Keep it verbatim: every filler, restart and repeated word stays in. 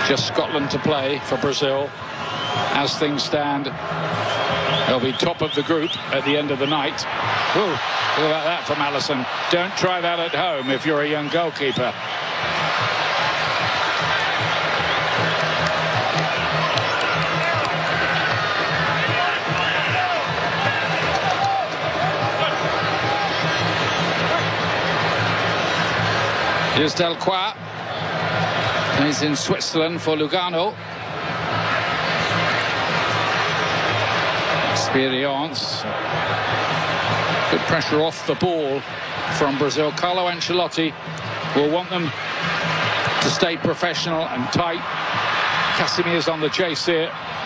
Just Scotland to play for Brazil. As things stand, they'll be top of the group at the end of the night. Ooh, look at that from Alisson. Don't try that at home if you're a young goalkeeper. Here's Delcroix. He's in Switzerland for Lugano. Experience. Good pressure off the ball from Brazil. Carlo Ancelotti will want them to stay professional and tight. Casimir's on the chase here.